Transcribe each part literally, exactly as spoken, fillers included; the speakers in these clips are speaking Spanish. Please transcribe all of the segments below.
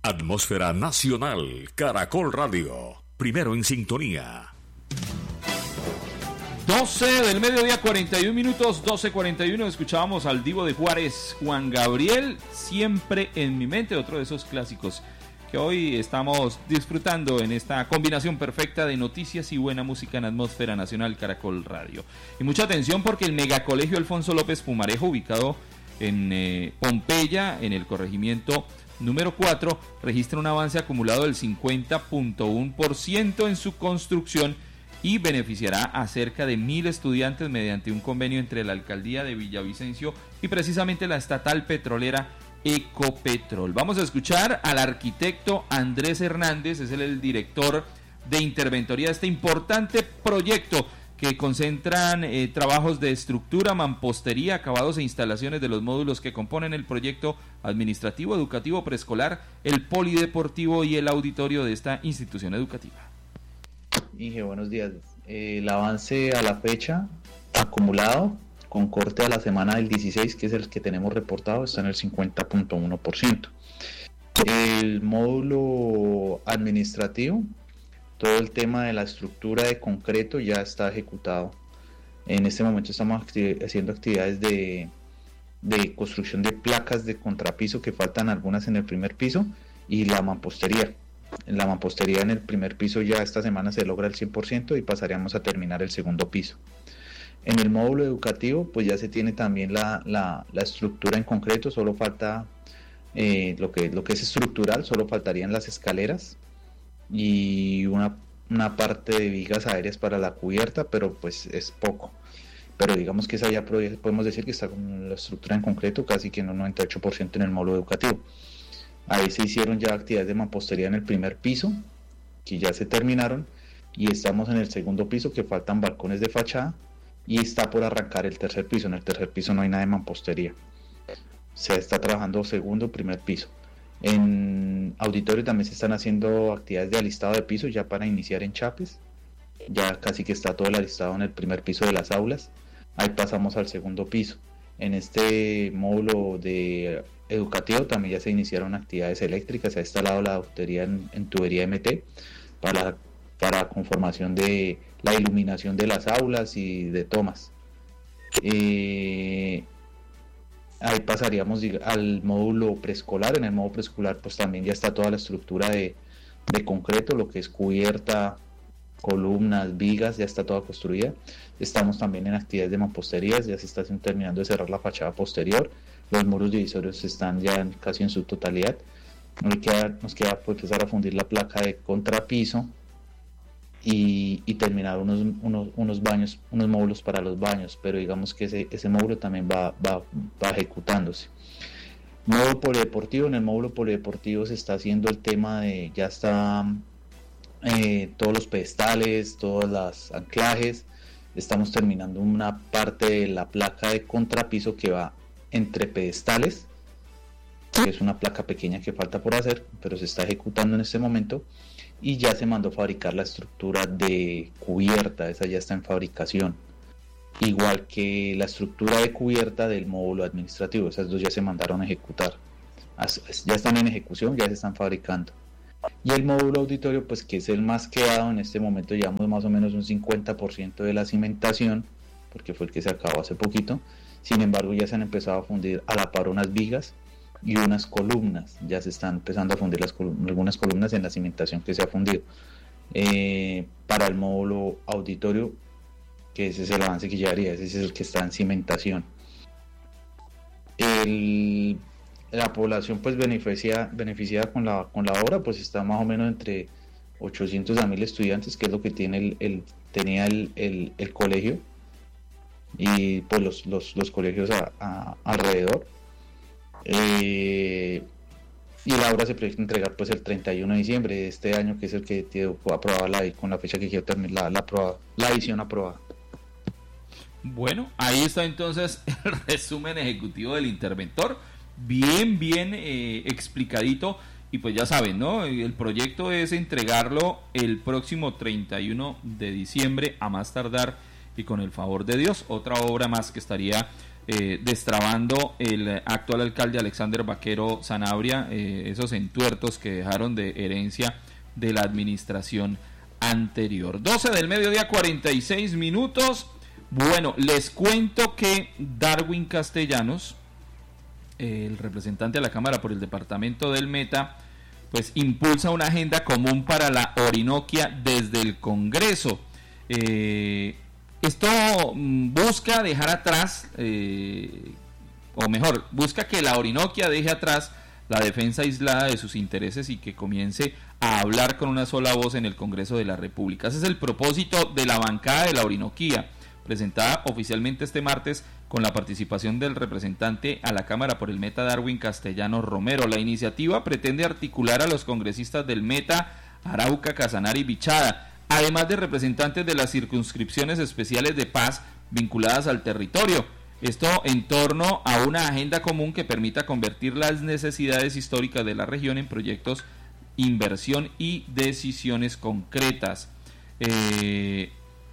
Atmósfera Nacional, Caracol Radio. Primero en sintonía. doce del mediodía, cuarenta y un minutos, doce cuarenta y uno. Escuchábamos al Divo de Juárez, Juan Gabriel, Siempre en mi mente, otro de esos clásicos que hoy estamos disfrutando en esta combinación perfecta de noticias y buena música en Atmósfera Nacional Caracol Radio. Y mucha atención porque el megacolegio Alfonso López Pumarejo, ubicado en eh, Pompeya, en el corregimiento número cuatro, registra un avance acumulado del cincuenta punto uno por ciento en su construcción y beneficiará a cerca de mil estudiantes mediante un convenio entre la alcaldía de Villavicencio y precisamente la estatal petrolera Ecopetrol. Vamos a escuchar al arquitecto Andrés Hernández, es el, el director de interventoría de este importante proyecto que concentran eh, trabajos de estructura, mampostería, acabados e instalaciones de los módulos que componen el proyecto administrativo, educativo, preescolar, el polideportivo y el auditorio de esta institución educativa. Inge, buenos días. Eh, el avance a la fecha acumulado con corte a la semana del dieciséis, que es el que tenemos reportado, está en el cincuenta punto uno por ciento. El módulo administrativo, todo el tema de la estructura de concreto ya está ejecutado. En este momento estamos acti- haciendo actividades de, de construcción de placas de contrapiso, que faltan algunas en el primer piso, y la mampostería. La mampostería en el primer piso ya esta semana se logra el cien por ciento y pasaríamos a terminar el segundo piso. En el módulo educativo pues ya se tiene también la, la, la estructura en concreto, solo falta eh, lo, que, lo que es estructural, solo faltarían las escaleras y una, una parte de vigas aéreas para la cubierta, pero pues es poco. Pero digamos que esa ya podemos decir que está con la estructura en concreto casi que en un noventa y ocho por ciento en el módulo educativo. Ahí se hicieron ya actividades de mampostería en el primer piso, que ya se terminaron, y estamos en el segundo piso, que faltan balcones de fachada, y está por arrancar el tercer piso. En el tercer piso no hay nada de mampostería. Se está trabajando segundo, primer piso. En auditorio también se están haciendo actividades de alistado de pisos ya para iniciar en Chapes. Ya casi que está todo el alistado en el primer piso de las aulas. Ahí pasamos al segundo piso. En este módulo de educativo también ya se iniciaron actividades eléctricas. Se ha instalado la tubería en, en tubería M T para, para conformación de la iluminación de las aulas y de tomas. Eh, ahí pasaríamos al módulo preescolar. En el módulo preescolar pues también ya está toda la estructura de, de concreto, lo que es cubierta, columnas, vigas, ya está toda construida. Estamos también en actividades de mamposterías, ya se está terminando de cerrar la fachada posterior. Los muros divisorios están ya en, casi en su totalidad. Nos queda, nos queda pues, empezar a fundir la placa de contrapiso y, y terminar unos, unos, unos baños, unos módulos para los baños, pero digamos que ese, ese módulo también va, va, va ejecutándose. Módulo polideportivo. En el módulo polideportivo se está haciendo el tema de, ya está eh, todos los pedestales, todos los anclajes. Estamos terminando una parte de la placa de contrapiso que va entre pedestales, que es una placa pequeña que falta por hacer, pero se está ejecutando en este momento, y ya se mandó a fabricar la estructura de cubierta, esa ya está en fabricación, igual que la estructura de cubierta del módulo administrativo. Esas dos ya se mandaron a ejecutar, ya están en ejecución, ya se están fabricando. Y el módulo auditorio, pues que es el más quedado en este momento, llevamos más o menos un cincuenta por ciento de la cimentación, porque fue el que se acabó hace poquito. Sin embargo, ya se han empezado a fundir a la par unas vigas y unas columnas. Ya se están empezando a fundir las colum- algunas columnas en la cimentación que se ha fundido. Eh, para el módulo auditorio, que ese es el avance que llevaría, ese es el que está en cimentación. El, la población pues beneficia, beneficiada con la, con la obra, pues está más o menos entre ochocientos a mil estudiantes, que es lo que tiene el, el, tenía el, el, el colegio, y pues los, los, los colegios a, a, alrededor. Eh, y la obra se proyecta entregar pues el treinta y uno de diciembre de este año, que es el que tiene aprobada la, con la fecha que quiero terminar la, la, la edición aprobada. Bueno, ahí está entonces el resumen ejecutivo del interventor, bien, bien eh, explicadito. Y pues ya saben, ¿no? El proyecto es entregarlo el próximo treinta y uno de diciembre a más tardar, y con el favor de Dios, otra obra más que estaría eh, destrabando el actual alcalde Alexander Vaquero Sanabria, eh, esos entuertos que dejaron de herencia de la administración anterior. doce del mediodía, cuarenta y seis minutos. Bueno, les cuento que Darwin Castellanos, el representante de la Cámara por el departamento del Meta, pues impulsa una agenda común para la Orinoquia desde el Congreso. Eh, esto busca dejar atrás, eh, o mejor, busca que la Orinoquia deje atrás la defensa aislada de sus intereses y que comience a hablar con una sola voz en el Congreso de la República. Ese es el propósito de la bancada de la Orinoquia, presentada oficialmente este martes con la participación del representante a la Cámara por el Meta, Darwin Castellanos Romero. La iniciativa pretende articular a los congresistas del Meta, Arauca, Casanare y Bichada, además de representantes de las circunscripciones especiales de paz vinculadas al territorio. Esto en torno a una agenda común que permita convertir las necesidades históricas de la región en proyectos, inversión y decisiones concretas. Eh...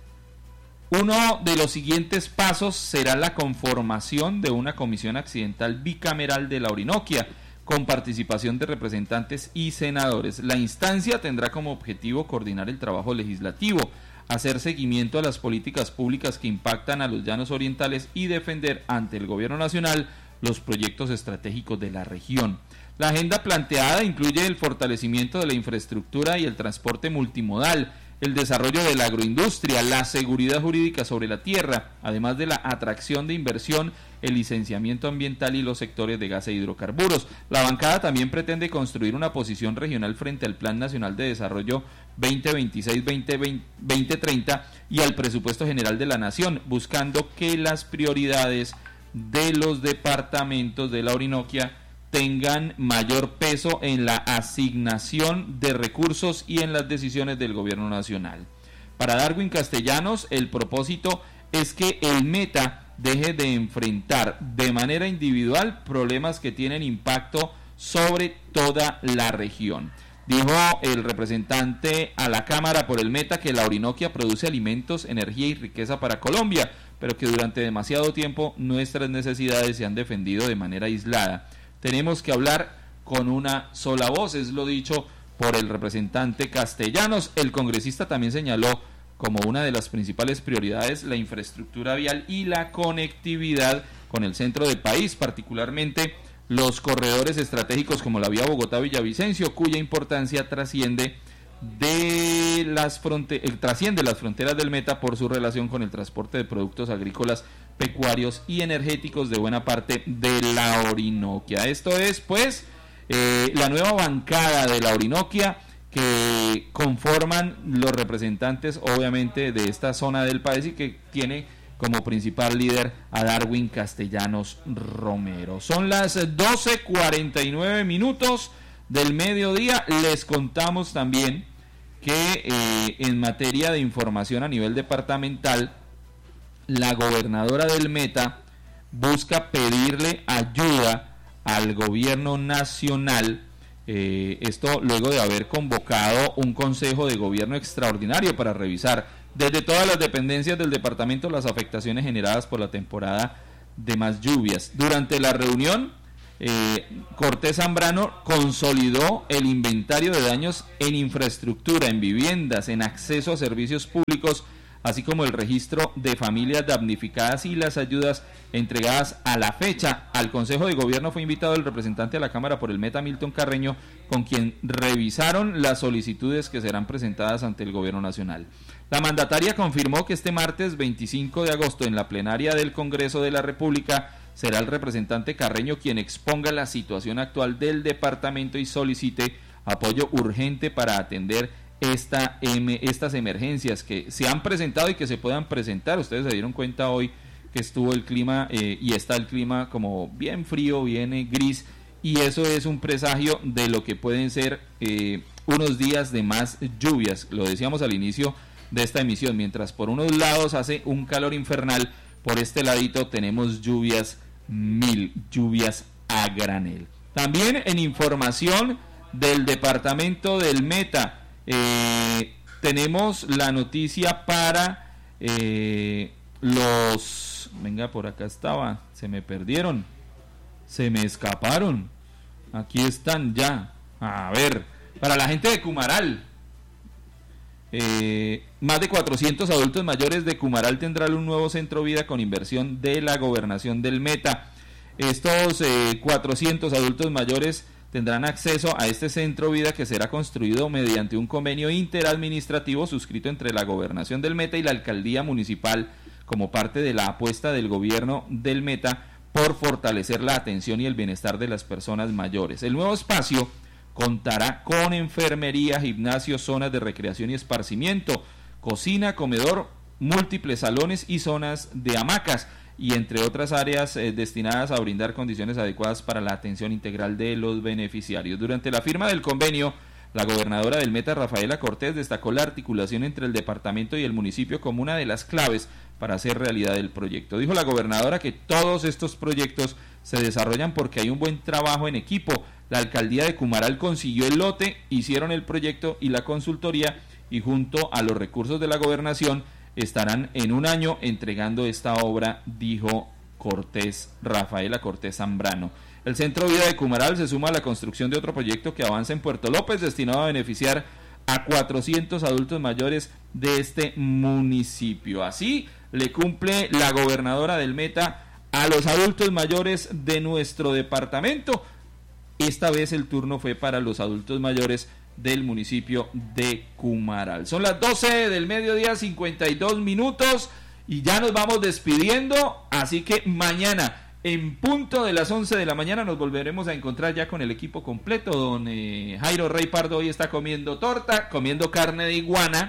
Uno de los siguientes pasos será la conformación de una comisión accidental bicameral de la Orinoquia, con participación de representantes y senadores. La instancia tendrá como objetivo coordinar el trabajo legislativo, hacer seguimiento a las políticas públicas que impactan a los llanos orientales y defender ante el gobierno nacional los proyectos estratégicos de la región. La agenda planteada incluye el fortalecimiento de la infraestructura y el transporte multimodal, el desarrollo de la agroindustria, la seguridad jurídica sobre la tierra, además de la atracción de inversión, el licenciamiento ambiental y los sectores de gas e hidrocarburos. La bancada también pretende construir una posición regional frente al Plan Nacional de Desarrollo veinte veintiséis a veinte treinta y al Presupuesto General de la Nación, buscando que las prioridades de los departamentos de la Orinoquia tengan mayor peso en la asignación de recursos y en las decisiones del gobierno nacional. Para Darwin Castellanos, el propósito es que el Meta deje de enfrentar de manera individual problemas que tienen impacto sobre toda la región. Dijo el representante a la Cámara por el Meta que la Orinoquia produce alimentos, energía y riqueza para Colombia, pero que durante demasiado tiempo nuestras necesidades se han defendido de manera aislada. Tenemos que hablar con una sola voz, es lo dicho por el representante Castellanos. El congresista también señaló como una de las principales prioridades la infraestructura vial y la conectividad con el centro del país, particularmente los corredores estratégicos como la vía Bogotá-Villavicencio, cuya importancia trasciende de las fronte- trasciende las fronteras del Meta por su relación con el transporte de productos agrícolas, pecuarios y energéticos de buena parte de la Orinoquia. Esto es, pues, eh, la nueva bancada de la Orinoquia que conforman los representantes, obviamente, de esta zona del país y que tiene como principal líder a Darwin Castellanos Romero. Son las doce cuarenta y nueve minutos del mediodía. Les contamos también que eh, en materia de información a nivel departamental, la gobernadora del Meta busca pedirle ayuda al gobierno nacional, eh, esto luego de haber convocado un consejo de gobierno extraordinario para revisar desde todas las dependencias del departamento las afectaciones generadas por la temporada de más lluvias. Durante la reunión, eh, Cortés Zambrano consolidó el inventario de daños en infraestructura, en viviendas, en acceso a servicios públicos, así como el registro de familias damnificadas y las ayudas entregadas a la fecha. Al Consejo de Gobierno fue invitado el representante de la Cámara por el Meta, Milton Carreño, con quien revisaron las solicitudes que serán presentadas ante el Gobierno Nacional. La mandataria confirmó que este martes veinticinco de agosto en la plenaria del Congreso de la República será el representante Carreño quien exponga la situación actual del departamento y solicite apoyo urgente para atender esta M, estas emergencias que se han presentado y que se puedan presentar. Ustedes se dieron cuenta hoy que estuvo el clima eh, y está el clima como bien frío, bien eh, gris, y eso es un presagio de lo que pueden ser eh, unos días de más lluvias. Lo decíamos al inicio de esta emisión, mientras por unos lados hace un calor infernal, por este ladito tenemos lluvias mil, lluvias a granel. También en información del departamento del Meta, Eh, tenemos la noticia para eh, los... Venga, por acá estaba, se me perdieron, se me escaparon, aquí están ya. A ver, para la gente de Cumaral, eh, más de cuatrocientos adultos mayores de Cumaral tendrán un nuevo centro vida con inversión de la gobernación del Meta. Estos eh, cuatrocientos adultos mayores tendrán acceso a este centro vida que será construido mediante un convenio interadministrativo suscrito entre la gobernación del Meta y la alcaldía municipal como parte de la apuesta del gobierno del Meta por fortalecer la atención y el bienestar de las personas mayores. El nuevo espacio contará con enfermería, gimnasio, zonas de recreación y esparcimiento, cocina, comedor, múltiples salones y zonas de hamacas, y entre otras áreas eh, destinadas a brindar condiciones adecuadas para la atención integral de los beneficiarios. Durante la firma del convenio, la gobernadora del Meta, Rafaela Cortés, destacó la articulación entre el departamento y el municipio como una de las claves para hacer realidad el proyecto. Dijo la gobernadora que todos estos proyectos se desarrollan porque hay un buen trabajo en equipo. La alcaldía de Cumaral consiguió el lote, hicieron el proyecto y la consultoría, y junto a los recursos de la gobernación estarán en un año entregando esta obra, dijo Cortés, Rafaela Cortés Zambrano. El Centro Vida de Cumaral se suma a la construcción de otro proyecto que avanza en Puerto López, destinado a beneficiar a cuatrocientos adultos mayores de este municipio. Así le cumple la gobernadora del Meta a los adultos mayores de nuestro departamento. Esta vez el turno fue para los adultos mayores del municipio de Cumaral. Son las doce del mediodía, cincuenta y dos minutos, y ya nos vamos despidiendo, así que mañana en punto de las once de la mañana nos volveremos a encontrar ya con el equipo completo. Don eh, Jairo Rey Pardo hoy está comiendo torta, comiendo carne de iguana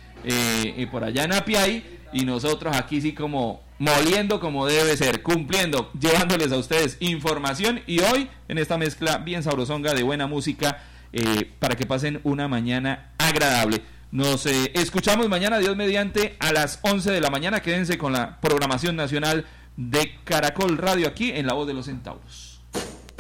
eh, eh, por allá en Apiay, y nosotros aquí sí como moliendo como debe ser, cumpliendo, llevándoles a ustedes información, y hoy en esta mezcla bien sabrosonga de buena música, eh, para que pasen una mañana agradable. Nos eh, escuchamos mañana, Dios mediante, a las once de la mañana. Quédense con la programación nacional de Caracol Radio aquí en La Voz de los Centauros.